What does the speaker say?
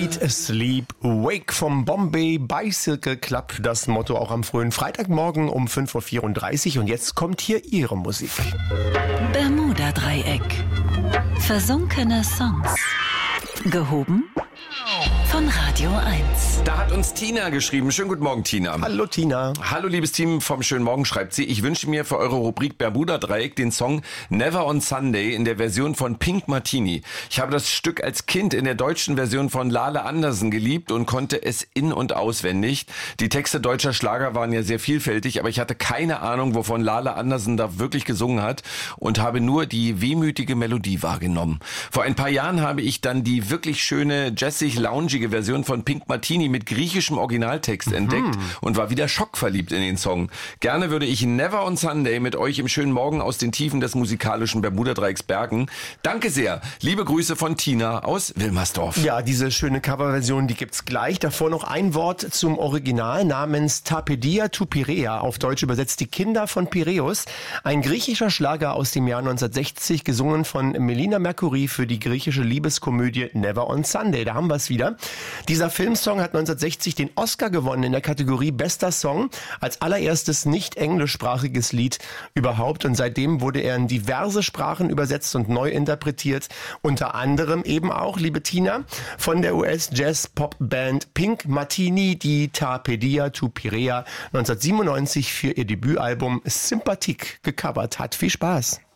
Eat, Sleep, Wake vom Bombay Bicycle Club. Das Motto auch am frühen Freitagmorgen um 5.34 Uhr. Und jetzt kommt hier Ihre Musik. Bermuda-Dreieck. Versunkene Songs. Gehoben von Radio 1. Da hat uns Tina geschrieben. Schönen guten Morgen, Tina. Hallo Tina. Hallo liebes Team vom Schönen Morgen, schreibt sie. Ich wünsche mir für eure Rubrik Bermuda-Dreieck den Song Never on Sunday in der Version von Pink Martini. Ich habe das Stück als Kind in der deutschen Version von Lale Andersen geliebt und konnte es in- und auswendig. Die Texte deutscher Schlager waren ja sehr vielfältig, aber ich hatte keine Ahnung, wovon Lale Andersen da wirklich gesungen hat und habe nur die wehmütige Melodie wahrgenommen. Vor ein paar Jahren habe ich dann die wirklich schöne, jazzig-loungige Version von Pink Martini mit griechischem Originaltext entdeckt und war wieder schockverliebt in den Song. Gerne würde ich Never on Sunday mit euch im schönen Morgen aus den Tiefen des musikalischen Bermuda-Dreiecks bergen. Danke sehr. Liebe Grüße von Tina aus Wilmersdorf. Ja, diese schöne Coverversion, die gibt's gleich. Davor noch ein Wort zum Original namens Tapedia tu Pirea, auf Deutsch übersetzt die Kinder von Piräus. Ein griechischer Schlager aus dem Jahr 1960, gesungen von Melina Mercouri für die griechische Liebeskomödie Never on Sunday. Da haben wir es wieder. Dieser Filmsong hat 1960 den Oscar gewonnen in der Kategorie Bester Song, als allererstes nicht englischsprachiges Lied überhaupt. Und seitdem wurde er in diverse Sprachen übersetzt und neu interpretiert. Unter anderem eben auch, liebe Tina, von der US-Jazz-Pop-Band Pink Martini, die Tapedia tu Pirea 1997 für ihr Debütalbum Sympathique gecovert hat. Viel Spaß!